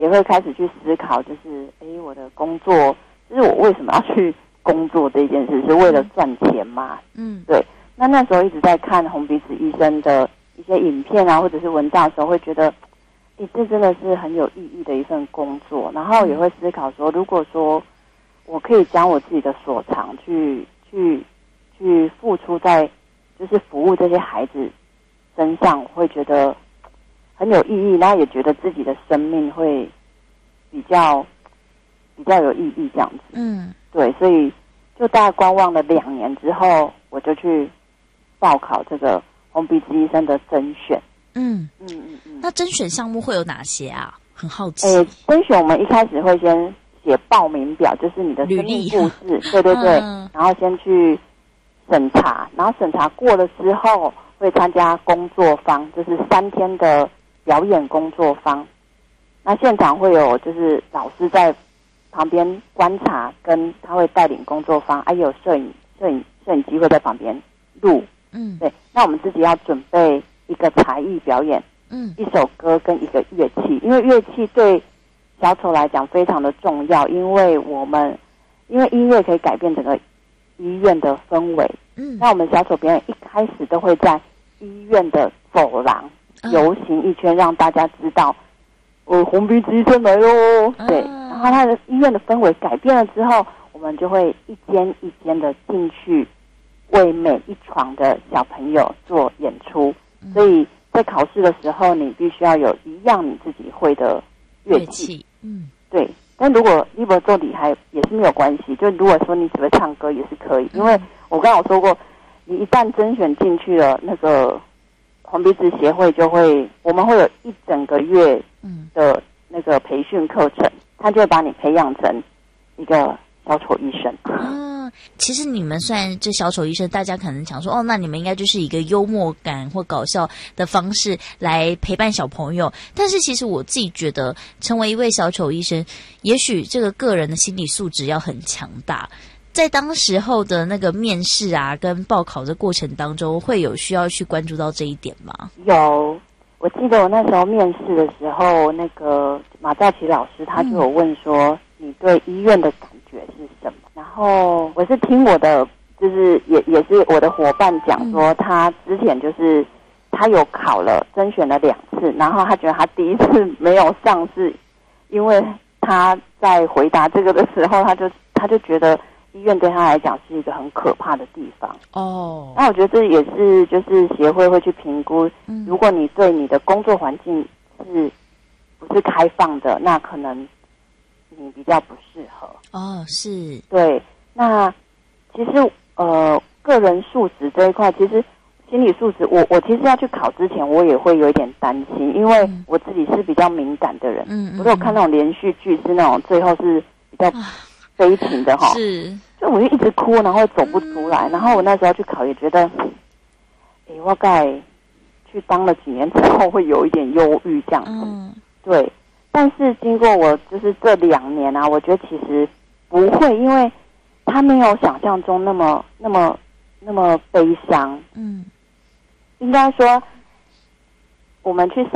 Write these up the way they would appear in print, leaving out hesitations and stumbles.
也会开始去思考，就是我的工作，就是我为什么要去工作这件事，是为了赚钱嘛？对。那时候一直在看红鼻子医生的一些影片啊，或者是文章的时候，会觉得，这真的是很有意义的一份工作。然后也会思考说，如果说我可以将我自己的所长去付出在就是服务这些孩子身上，我会觉得很有意义，然后也觉得自己的生命会比较有意义这样子。对，所以就大概观望了2年之后，我就去报考这个红鼻子医生的甄选。 那甄选项目会有哪些啊？很好奇。 甄选我们一开始会先写报名表，就是你的生命故事，对，然后先去审查，然后审查过了之后会参加工作坊，就是3天的表演工作坊。那现场会有就是老师在旁边观察，跟他会带领工作坊，还有摄影机会在旁边录。对，那我们自己要准备一个才艺表演，一首歌跟一个乐器，因为乐器对小丑来讲非常的重要，因为音乐可以改变整个医院的氛围。那我们小丑表演一开始都会在医院的走廊游行一圈，让大家知道红鼻子医生来咯。对，然后他的医院的氛围改变了之后，我们就会一间一间的进去为每一床的小朋友做演出。所以在考试的时候，你必须要有一样你自己会的乐器。对。但如果你不做厉害也是没有关系，就如果说你只会唱歌也是可以，因为我刚刚有说过，你一旦甄选进去了，那个红鼻子协会我们会有1整个月的那个培训课程，他就会把你培养成一个小丑医生。 其实你们虽然这小丑医生，大家可能想说那你们应该就是一个幽默感或搞笑的方式来陪伴小朋友，但是其实我自己觉得成为一位小丑医生，也许这个个人的心理素质要很强大。在当时候的那个面试啊跟报考的过程当中，会有需要去关注到这一点吗？ 有，我记得我那时候面试的时候，那个马兆琪老师他就有问说，你对医院的感觉是什么？然后我是听我的，就是也是我的伙伴讲说，他之前就是他有考了甄选了2次，然后他觉得他第一次没有上，是因为他在回答这个的时候，他就觉得医院对他来讲是一个很可怕的地方。那我觉得这也是就是协会会去评估，如果你对你的工作环境不是开放的，那可能你比较不适合。 是。对。 那其实个人素质这一块，其实心理素质，我其实要去考之前，我也会有一点担心，因为我自己是比较敏感的人。我有看那种连续剧，是那种最后是比较悲情的哈。 是。 就我就一直哭，然后走不出来。然后我那时候去考，也觉得，我该去当了几年之后，会有一点忧郁这样子。对。但是经过我就是这2年啊，我觉得其实不会，因为他没有想象中那么悲伤。应该说，我们去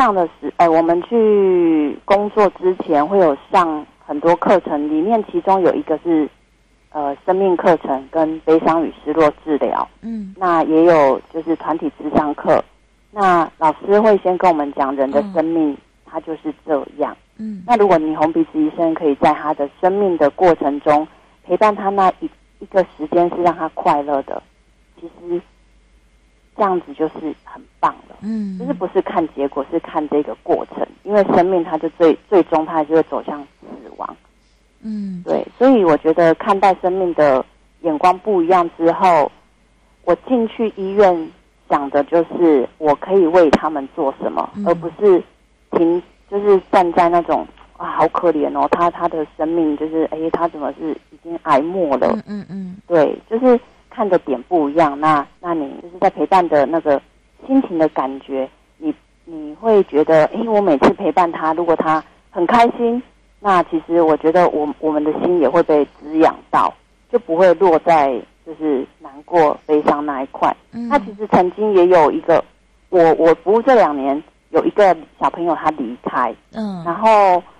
工作之前会有上很多课程，里面其中有一个是生命课程跟悲伤与失落治疗。那也有就是团体咨商课。那老师会先跟我们讲人的生命，它就是这样。那如果你红鼻子医生可以在他的生命的过程中陪伴他那一个时间是让他快乐的，其实这样子就是很棒了。就是不是看结果，是看这个过程，因为生命它就最终它还是会走向死亡。对，所以我觉得看待生命的眼光不一样之后，我进去医院想的就是我可以为他们做什么，而不是就是站在那种好可怜哦，他的生命就是他怎么是已经癌末了。对，就是看的点不一样。那你就是在陪伴的那个心情的感觉，你会觉得我每次陪伴他，如果他很开心，那其实我觉得我们的心也会被滋养到，就不会落在就是难过悲伤那一块。他其实曾经也有一个我服务这2年有一个小朋友他离开，然后